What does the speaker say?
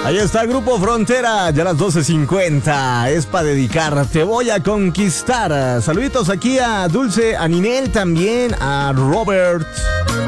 Ahí está Grupo Frontera, ya las 12:50. Es para dedicar, te voy a conquistar. Saluditos aquí a Dulce, a Ninel también, a Robert.